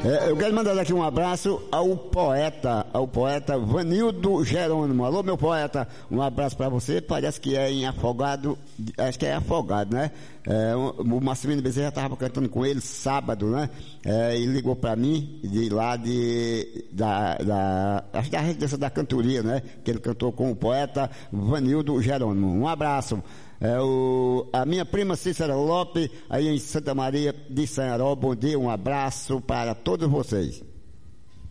Eu quero mandar aqui um abraço ao poeta Vanildo Jerônimo. Alô, meu poeta, um abraço para você. Parece que é em Afogado, acho que é Afogado, né? O Marcelino Bezerra estava cantando com ele sábado, né? E ligou para mim de lá acho que é a residência da cantoria, né? Que ele cantou com o poeta Vanildo Jerônimo. Um abraço. A minha prima Cícera Lopes, aí em Santa Maria de Sanharó. Bom dia, um abraço para todos vocês.